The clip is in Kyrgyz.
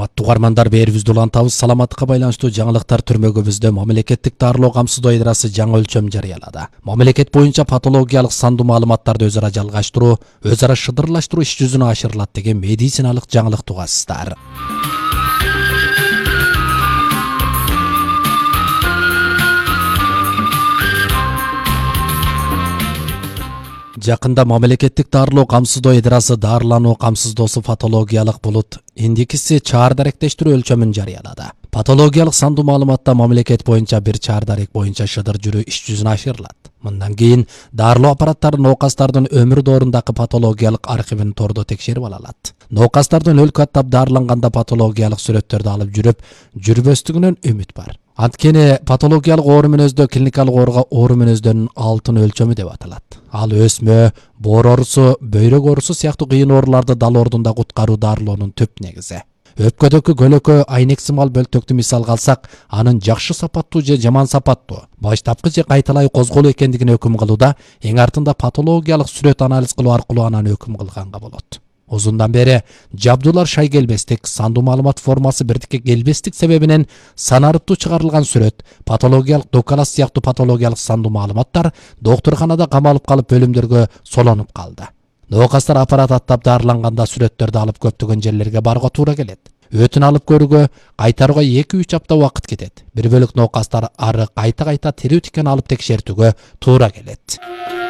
Урматтуу угармандар, берибизди улантабыз. Саламаттыкка байланыштуу жаңылыктар түрмөгүбүздө мамлекеттик дарылоо камсыздоо идарасы жаңы өлчөм жарыялады. Мамлекет боюнча патологиялык сандуу маалыматтарды өзара жалгаштыруу, өзара шыдырлаштыруу иш жүзүнө ашырылат деген медициналык жаңылыкты угасыздар. Жакында мамлекеттик дарылоо камсыздоо идарасы дарылануу камсыздоосу патологиялык булут индекси чаар даректештирүү өлчөмүн жарыялады. Патологиялык сандуу маалыматта мамлекет боюнча бир чаар дарек боюнча шыдыр жүрүү иш жүзүнө ашырылат. Мындан кийин дарылоо аппараттары ноокастардын өмүр доорундагы патологиялык архивин тордо текшерип ала алат. Ноокастардын өлкө аттап дарыланганда патологиялык сүрөттөрдү алып жүрүп, жүрбөстүгүнөн үмүт бар. Анткени патологиялык оору мүнөздөө клиникалык ооруга оору мүнөздөрүнүн алтын өлчөмү деп аталат. Ал өсмө, боор оорусу, бөйрөк оорусу сыяктуу кыйын ооруларды дал ордунда куткаруу дарылоонун түп негизи. Өпкөдөгү көлөкө айнексимал бөлтөктү мисалга алсак, анын жакшы сапаттуу же жаман сапаттуу, баштапкы же кайталай козголуу экендигин өкүм кылууда, эң артында патологиялык сүрөт анализ кылуу аркылуу анан өкүм кылганга болот. Узундан бери жабдуулар шай келбестик, сандуу маалымат формасы бирдикке келбестик себебинен санарыптуу чыгарылган сүрөт, патологиялык докалас сыяктуу патологиялык сандуу маалыматтар доктурканада камалып калып бөлүмдөргө солонуп калды. Ноокастар аппарат аттап дарыланганда сүрөттөрдү алып көптөгөн жерлерге барууга туура келет. Өтүн алып көрүүгө, кайтарууга 2-3 апта убакыт кетет. Бир бөлүк ноокастар ары кайта-кайта тирүү тикени алып текшертүүгө туура келет.